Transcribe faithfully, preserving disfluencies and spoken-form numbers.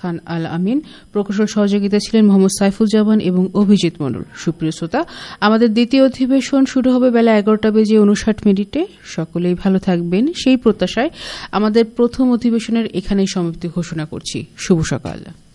খান আল আমিন, প্রকৌশল সহযোগিতা ছিলেন মোহাম্মদ সাইফুল জামান এবং অভিজিৎ মণ্ডল। সুপ্রিয় শ্রোতা, আমাদের দ্বিতীয় অধিবেশন শুরু হবে বেলা এগারোটা বেজে উনষাট মিনিটে। সকলেই ভালো থাকবেন সেই প্রত্যাশায় আমাদের প্রথম অধিবেশনের এখানেই সমাপ্তি ঘোষণা করছি। শুভ সকাল।